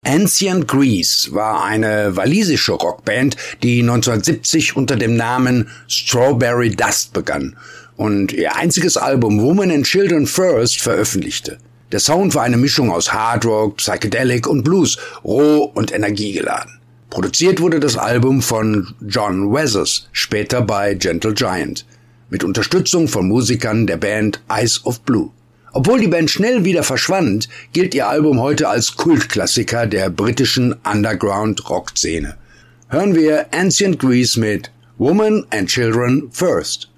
Ancient Grease war eine walisische Rockband, die 1970 unter dem Namen Strawberry Dust begann und ihr einziges Album Women and Children First veröffentlichte. Der Sound war eine Mischung aus Hard Rock, Psychedelic und Blues, roh und energiegeladen. Produziert wurde das Album von John Weathers, später bei Gentle Giant, mit Unterstützung von Musikern der Band Eyes of Blue. Obwohl die Band schnell wieder verschwand, gilt ihr Album heute als Kultklassiker der britischen Underground-Rock-Szene. Hören wir Ancient Grease mit Women and Children First.